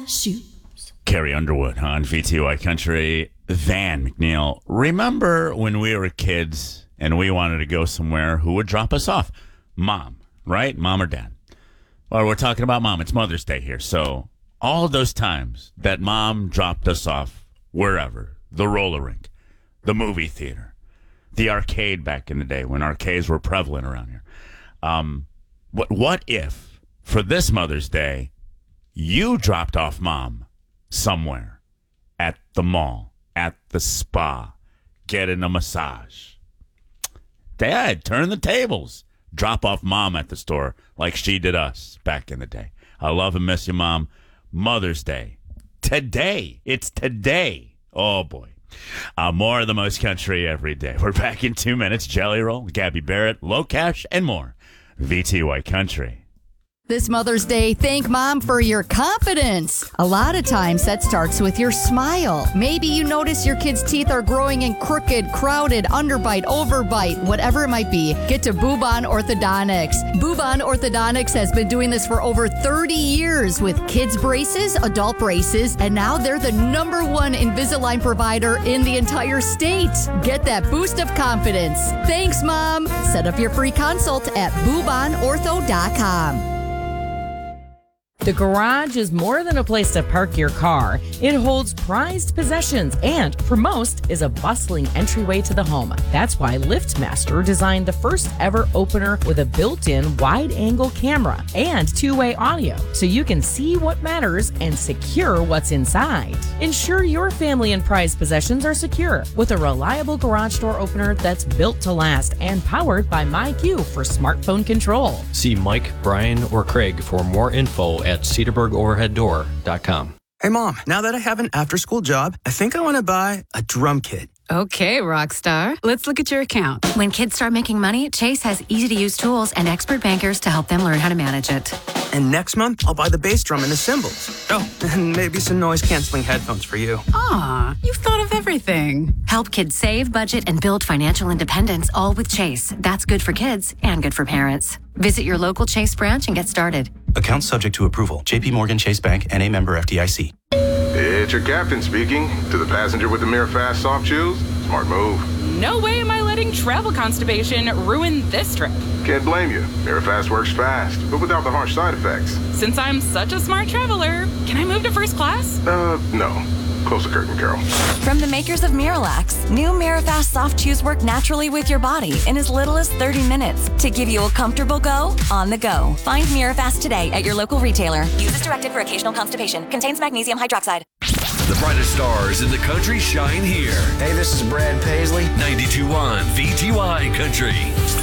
shoes. Carrie Underwood on VTY Country. Van McNeil. Remember when we were kids and we wanted to go somewhere, who would drop us off? Mom, right? Mom or dad? Well, we're talking about mom. It's Mother's Day here. So all of those times that mom dropped us off wherever, the roller rink, the movie theater, the arcade back in the day when arcades were prevalent around here. What if, for this Mother's Day, you dropped off mom somewhere at the mall, at the spa, getting a massage? Dad, turn the tables. Drop off mom at the store like she did us back in the day. I love and miss you, Mom. Mother's Day. Today. It's today. Oh, boy. More of the most country every day. We're back in 2 minutes. Jelly Roll, Gabby Barrett, Low Cash, and more. VTY Country. This Mother's Day, thank Mom for your confidence. A lot of times that starts with your smile. Maybe you notice your kids' teeth are growing in crooked, crowded, underbite, overbite, whatever it might be. Get to Boobon Orthodontics. Boobon Orthodontics has been doing this for over 30 years with kids' braces, adult braces, and now they're the #1 Invisalign provider in the entire state. Get that boost of confidence. Thanks, Mom. Set up your free consult at boobonortho.com. The garage is more than a place to park your car. It holds prized possessions and, for most, is a bustling entryway to the home. That's why LiftMaster designed the first ever opener with a built-in wide-angle camera and two-way audio, so you can see what matters and secure what's inside. Ensure your family and prized possessions are secure with a reliable garage door opener that's built to last and powered by MyQ for smartphone control. See Mike, Brian, or Craig for more info at cedarburgoverheadddoor.com. Hey, Mom, now that I have an after-school job, I think I want to buy a drum kit. Okay, Rockstar. Let's look at your account. When kids start making money, Chase has easy-to-use tools and expert bankers to help them learn how to manage it. And next month, I'll buy the bass drum and the cymbals. Oh, and maybe some noise-canceling headphones for you. Aw, you've thought of everything. Help kids save, budget, and build financial independence, all with Chase. That's good for kids and good for parents. Visit your local Chase branch and get started. Account subject to approval. J.P. Morgan Chase Bank, N.A. member FDIC. It's your captain speaking. To the passenger with the Mirror Fast soft shoes, smart move. No way am I letting travel constipation ruin this trip. Can't blame you. Mirror Fast works fast, but without the harsh side effects. Since I'm such a smart traveler, can I move to first class? No. Close the curtain, Carol. From the makers of Miralax, new Mirafast soft chews work naturally with your body in as little as 30 minutes to give you a comfortable go on the go. Find Mirafast today at your local retailer. Use as directed for occasional constipation. Contains magnesium hydroxide. The brightest stars in the country shine here. Hey, this is Brad Paisley. 92.1 VTY Country.